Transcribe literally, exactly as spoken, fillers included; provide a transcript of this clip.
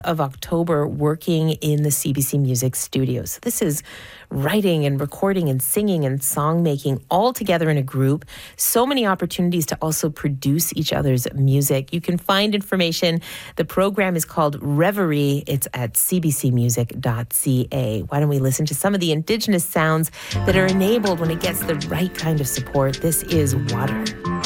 of October working in the C B C Music Studios. This is writing and recording and singing and song making all together in a group. So many opportunities to also produce each other's music. You can find information. The program is called Reverie. It's at c b c music dot c a. Why don't we listen to some of the Indigenous sounds that are enabled when it gets the right kind of support? This is Water.